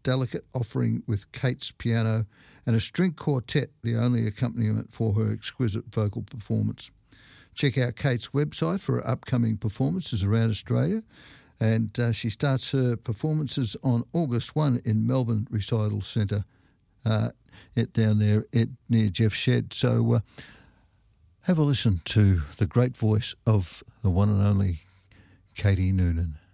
delicate offering with Kate's piano and a string quartet, the only accompaniment for her exquisite vocal performance. Check out Kate's website for her upcoming performances around Australia, and she starts her performances on August 1 in Melbourne Recital Centre down there near Jeff Shed. So have a listen to the great voice of the one and only Katie Noonan.